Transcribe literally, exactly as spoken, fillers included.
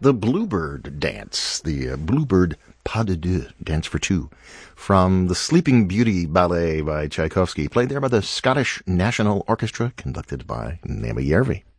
the Bluebird Dance, the uh, Bluebird Pas de Deux, Dance for Two, from the Sleeping Beauty Ballet by Tchaikovsky, played there by the Scottish National Orchestra, conducted by Nema Järvi.